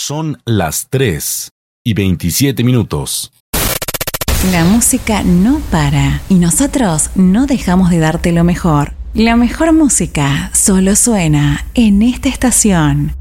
Son las 3:27. La música no para y nosotros no dejamos de darte lo mejor. La mejor música solo suena en esta estación.